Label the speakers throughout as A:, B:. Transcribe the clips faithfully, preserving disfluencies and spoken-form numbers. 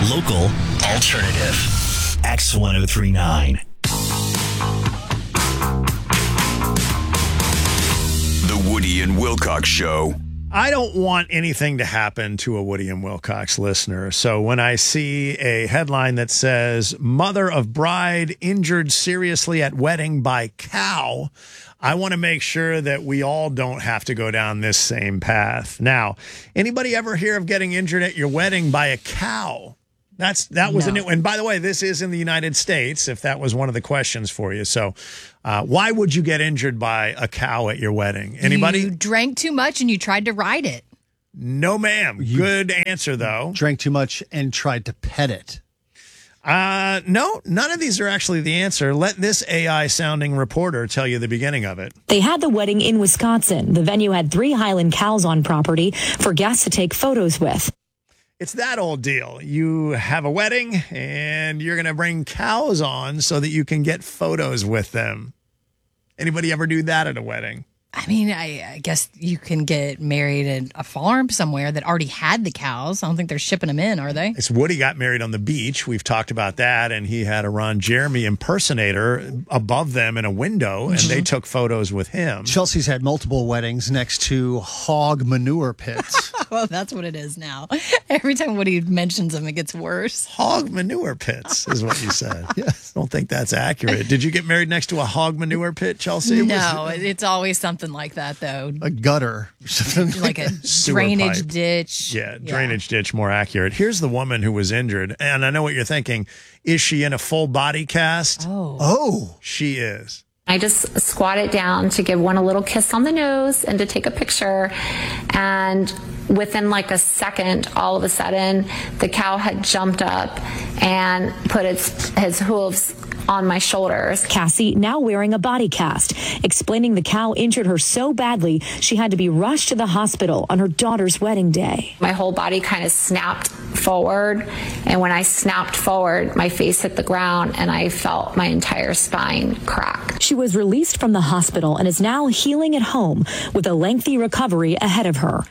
A: Local, alternative. X ten thirty-nine.
B: The Woody and Wilcox Show.
C: I don't want anything to happen to a Woody and Wilcox listener. So when I see a headline that says, mother of bride injured seriously at wedding by cow, I want to make sure that we all don't have to go down this same path. Now, anybody ever hear of getting injured at your wedding by a cow? That's that was no. a new. And by the way, this is in the United States, if that was one of the questions for you. So uh, why would you get injured by a cow at your wedding? Anybody?
D: You drank too much and you tried to ride it.
C: No, ma'am. You Good answer, though.
E: Drank too much and tried to pet it.
C: Uh, no, none of these are actually the answer. Let this A I-sounding reporter tell you the beginning of it.
F: They had the wedding in Wisconsin. The venue had three Highland cows on property for guests to take photos with.
C: It's that old deal. You have a wedding and you're going to bring cows on so that you can get photos with them. Anybody ever do that at a wedding?
D: I mean, I, I guess you can get married at a farm somewhere that already had the cows. I don't think they're shipping them in, are they?
C: It's Woody got married on the beach. We've talked about that. And he had a Ron Jeremy impersonator above them in a window, and they took photos with him.
E: Chelsea's had multiple weddings next to hog manure pits.
D: Well, that's what it is now. Every time Woody mentions them, it gets worse.
C: Hog manure pits is what you said. Yes. I don't think that's accurate. Did you get married next to a hog manure pit, Chelsea?
D: No, was, it's always something like that, though.
E: A gutter.
D: Like a drainage
C: pipe.
D: ditch.
C: Yeah, drainage yeah. ditch, more accurate. Here's the woman who was injured, and I know what you're thinking. Is she in a full body cast?
D: Oh.
C: Oh. She is.
G: I just squatted down to give one a little kiss on the nose and to take a picture. And within like a second, all of a sudden, the cow had jumped up and put its his hooves on my shoulders.
F: Cassie, now wearing a body cast, explaining the cow injured her so badly she had to be rushed to the hospital on her daughter's wedding day.
G: My whole body kind of snapped forward, and when I snapped forward, my face hit the ground and I felt my entire spine crack.
F: She was released from the hospital and is now healing at home with a lengthy recovery ahead of her.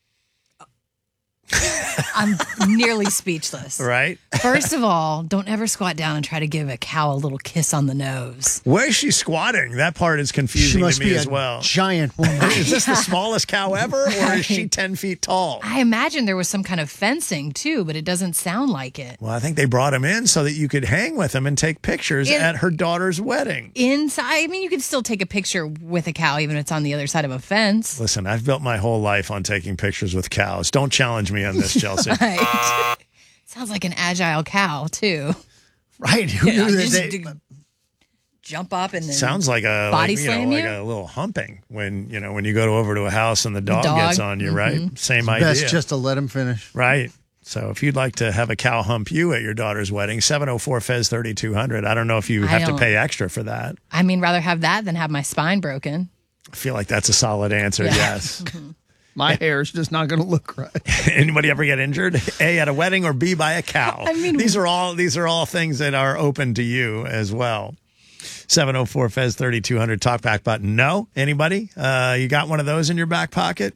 D: I'm nearly speechless.
C: Right?
D: First of all, don't ever squat down and try to give a cow a little kiss on the nose.
C: Where is she squatting? That part is confusing
E: she must
C: to me
E: be
C: as
E: a
C: well.
E: Giant woman.
C: Is this the smallest cow ever, or is she ten feet tall?
D: I imagine there was some kind of fencing too, but it doesn't sound like it.
C: Well, I think they brought him in so that you could hang with him and take pictures
D: In,
C: at her daughter's wedding.
D: Inside, I mean, you could still take a picture with a cow, even if it's on the other side of a fence.
C: Listen, I've built my whole life on taking pictures with cows. Don't challenge me on this, Chelsea.
D: Right. Sounds like an agile cow, too.
E: Right. Who
D: Yeah,
E: knew that
D: just
E: they...
D: to jump up and then
C: sounds like a
D: body
C: like, you
D: slam
C: know,
D: you?
C: like a little humping when you know when you go to over to a house and the dog,
D: dog.
C: gets on you, right?
D: Mm-hmm.
C: Same
E: It's
C: idea.
E: best just to let him finish.
C: Right. So if you'd like to have a cow hump you at your daughter's wedding, seven oh four F E Z thirty-two hundred. I don't know if you
D: I
C: have to
D: don't-
C: pay extra for that.
D: I mean, rather have that than have my spine broken.
C: I feel like that's a solid answer.
D: Yeah.
C: Yes.
E: My hair's just not going to look right.
C: Anybody ever get injured? A, at a wedding, or B, by a cow?
D: I mean,
C: these are all these are all things that are open to you as well. seven oh four F E Z thirty-two hundred talkback button. No? Anybody? Uh, you got one of those in your back pocket?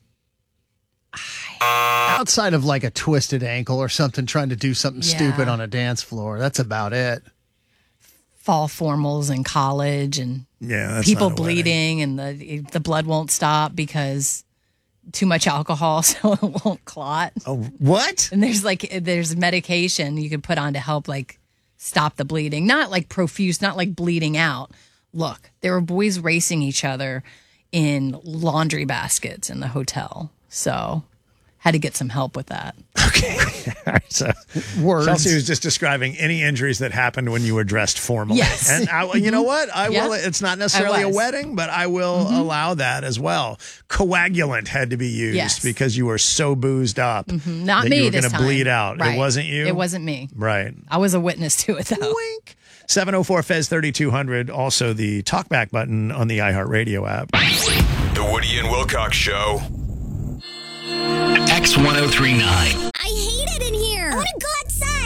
E: Outside of like a twisted ankle or something, trying to do something
D: Yeah.
E: stupid on a dance floor. That's about it.
D: Fall formals in college and
C: Yeah, that's
D: people
C: not a wedding.
D: bleeding and the the blood won't stop because too much alcohol, so it won't clot.
C: Oh, what?
D: And there's like there's medication you can put on to help like stop the bleeding. Not like profuse, not like bleeding out. Look, there were boys racing each other in laundry baskets in the hotel. So had to get some help with that.
C: Okay. All right, so
E: Words.
C: Chelsea was just describing any injuries that happened when you were dressed formally.
D: Yes.
C: And I, you know what? I
D: Yeah.
C: will. It's not necessarily a
D: was.
C: wedding, but I will allow that as well. Coagulant had to be used
D: Yes.
C: because you were so boozed up
D: Not
C: that
D: me
C: you were
D: this
C: gonna
D: time.
C: bleed out.
D: Right.
C: It wasn't you?
D: It wasn't me.
C: Right.
D: I was a witness to it though.
C: Wink. seven oh four F E Z thirty-two hundred. Also the talkback button on the iHeartRadio app.
B: The Woody and Wilcox Show.
A: X ten thirty-nine.
H: I hate it in here. I want to go outside. Is it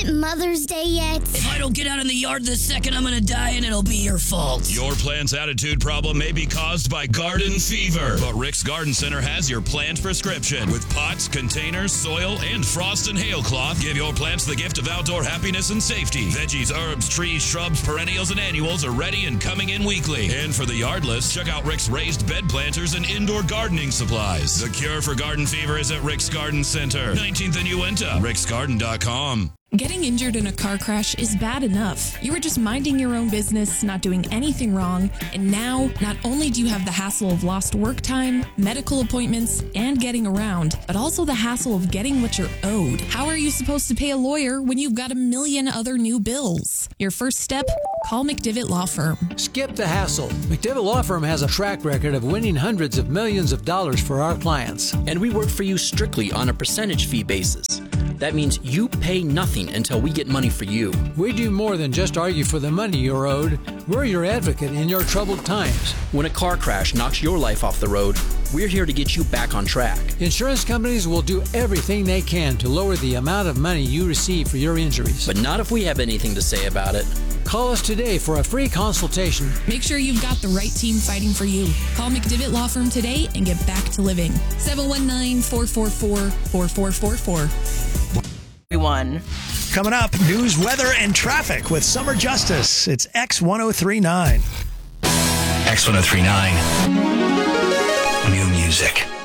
H: it Mother's Day yet?
I: If I don't get out in the yard this second, I'm gonna die and it'll be your fault.
J: Your plant's attitude problem may be caused by garden fever, but Rick's Garden Center has your plant prescription. With pots, containers, soil, and frost and hail cloth, give your plants the gift of outdoor happiness and safety. Veggies, herbs, trees, shrubs, perennials, and annuals are ready and coming in weekly. And for the yardless, check out Rick's raised bed planters and indoor gardening supplies. The cure for garden fever is at Rick's Garden Center, nineteenth and Uinta, ricks garden dot com.
K: Getting injured in a car crash is bad enough. You were just minding your own business, not doing anything wrong, and now not only do you have the hassle of lost work time, medical appointments, and getting around, but also the hassle of getting what you're owed. How are you supposed to pay a lawyer when you've got a million other new bills? Your first step? Call McDivitt Law Firm.
L: Skip the hassle. McDivitt Law Firm has a track record of winning hundreds of millions of dollars for our clients.
M: And we work for you strictly on a percentage fee basis. That means you pay nothing until we get money for you.
L: We do more than just argue for the money you're owed. We're your advocate in your troubled times.
M: When a car crash knocks your life off the road, we're here to get you back on track.
L: Insurance companies will do everything they can to lower the amount of money you receive for your injuries.
M: But not if we have anything to say about it.
L: Call us today for a free consultation.
K: Make sure you've got the right team fighting for you. Call McDivitt Law Firm today and get back to living. seven one nine, four four four, four four four four.
N: Everyone.
C: Coming up, news, weather, and traffic with Summer Justice. It's X ten thirty-nine.
A: X ten thirty-nine. New music.